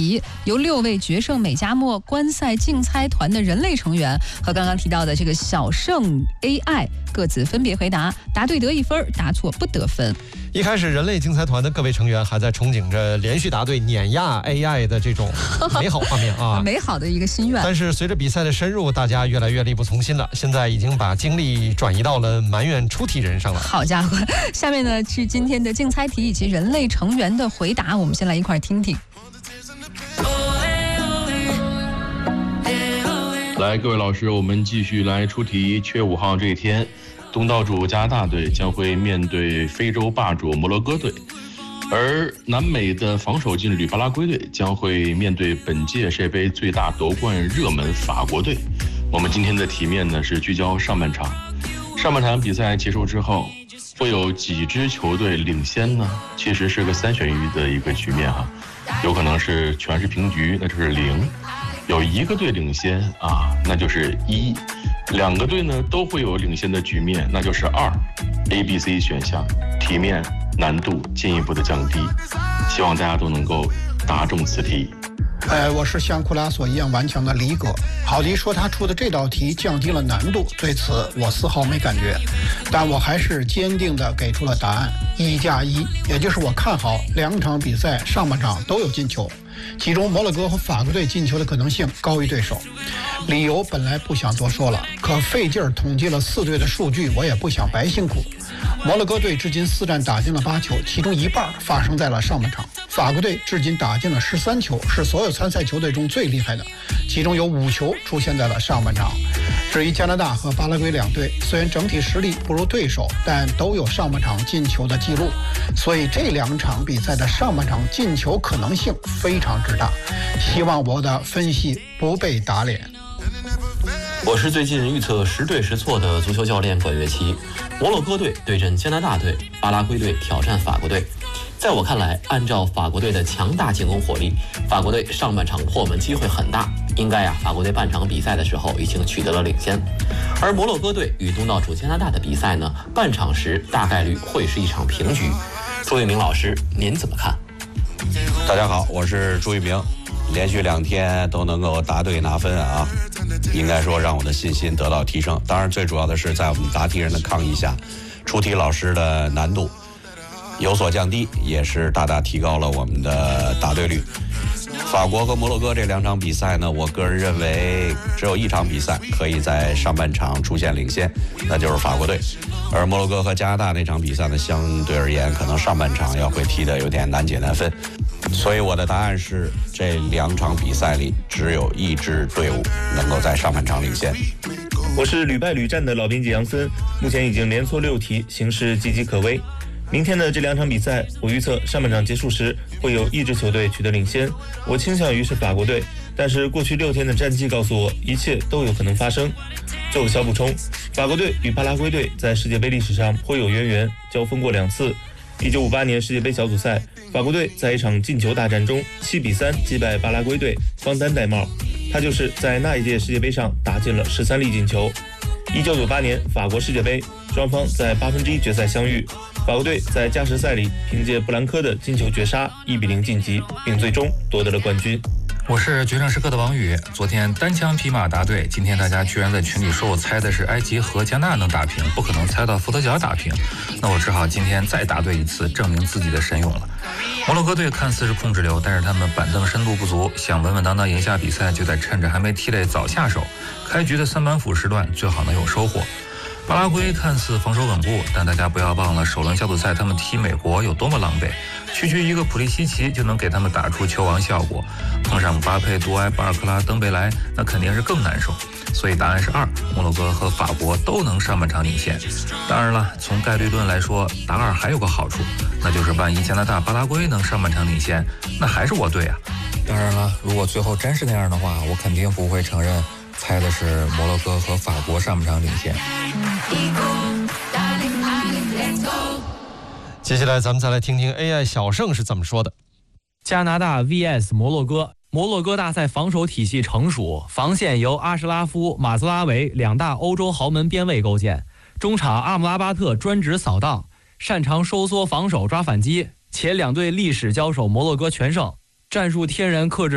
题，由6位决胜美加墨观赛竞猜团的人类成员和刚刚提到的这个小胜 AI 各自分别回答，答对得1分，答错不得分。 一开始人类竞猜团的各位成员还在憧憬着连续答对碾压 AI 的这种美好画面啊， 美好的一个心愿。 但是随着比赛的深入，大家越来越力不从心了，现在已经把精力转移到了埋怨出题人上了。 好家伙，下面呢是今天的竞猜题以及人类成员的回答，我们先来一块听听。 来，各位老师，我们继续来出题。7月5号这一天，东道主加拿大队将会面对非洲霸主摩洛哥队，而南美的防守劲旅巴拉圭队将会面对本届世界杯最大夺冠热门法国队。我们今天的题面呢是聚焦上半场。上半场比赛结束之后，会有几支球队领先呢？其实是个3选1的一个局面哈，有可能是全是平局，那就是0；有一个队领先啊，那就是1；两个队呢都会有领先的局面，那就是2。A、B、C 选项，题面难度进一步的降低，希望大家都能够答中此题。 我是像库拉索一样顽强的李哥。郝迪说他出的这道题降低了难度，对此我丝毫没感觉，但我还是坚定地给出了答案：1+1，也就是我看好2场比赛上半场都有进球，其中摩洛哥和法国队进球的可能性高于对手。理由本来不想多说了，可费劲儿统计了4队的数据，我也不想白辛苦。摩洛哥队至今4战打进了8球，其中1半发生在了上半场。法国队至今打进了13球，是所有参赛球队中最厉害的，其中有5球出现在了上半场。至于加拿大和巴拉圭2队，虽然整体实力不如对手，但都有上半场进球的记录，所以这2场比赛的上半场进球可能性非常之大。希望我的分析不被打脸。 我是最近预测10对10错的足球教练管乐琪。摩洛哥队对阵加拿大队，巴拉圭队挑战法国队。在我看来，按照法国队的强大进攻火力，法国队上半场破门机会很大，应该法国队半场比赛的时候已经取得了领先。而摩洛哥队与东道主加拿大的比赛呢，半场时大概率会是一场平局。朱一鸣老师，您怎么看？ 大家好，我是朱一鸣。连续2天都能够答对拿分啊，应该说让我的信心得到提升。当然最主要的是在我们答题人的抗议下，出题老师的难度有所降低，也是大大提高了我们的答对率。法国和摩洛哥这2场比赛呢，我个人认为只有1场比赛可以在上半场出现领先，那就是法国队。而摩洛哥和加拿大那场比赛呢，相对而言可能上半场要会踢得有点难解难分。所以我的答案是，这2场比赛里只有1支队伍能够在上半场领先。 我是屡败屡战的老编辑杨森，目前已经连错6题，形势岌岌可危。明天的这2场比赛，我预测上半场结束时会有1支球队取得领先，我倾向于是法国队，但是过去6天的战绩告诉我，一切都有可能发生。做个小补充，法国队与巴拉圭队在世界杯历史上颇有渊源，交锋过2次。1958年世界杯小组赛，法国队在一场进球大战中7-3击败巴拉圭队，方丹戴帽，他就是在那一届世界杯上打进了13粒进球。1998年法国世界杯，双方在1/8决赛相遇，法国队在加时赛里凭借布兰科的金球绝杀1-0晋级，并最终夺得了冠军。 我是决胜时刻的王宇，昨天单枪匹马答对，今天大家居然在群里说我猜的是埃及和加纳能打平，不可能猜到伏特加打平，那我只好今天再答对一次，证明自己的神勇了。摩洛哥队看似是控制流，但是他们板凳深度不足，想稳稳当当赢下比赛，就得趁着还没踢累早下手，开局的3板斧时段最好能有收获。巴拉圭看似防守稳固，但大家不要忘了首轮小组赛他们踢美国有多么狼狈，区一个普利西奇就能给他们打出球王效果，碰上姆巴佩、杜埃、巴尔克拉、登贝莱，那肯定是更难受。所以答案是2，摩洛哥和法国都能上半场领先。当然了，从概率论来说，答2还有个好处，那就是万一加拿大、巴拉圭能上半场领先，那还是我对啊。当然了，如果最后真是那样的话，我肯定不会承认猜的是摩洛哥和法国上半场领先。 接下来咱们再来听听 AI 小胜是怎么说的。 加拿大 vs 摩洛哥。摩洛哥大赛防守体系成熟，防线由阿什拉夫、马兹拉维2大欧洲豪门边卫构建，中场阿姆拉巴特专职扫荡，擅长收缩防守抓反击，且2队历史交手摩洛哥全胜，战术天然克制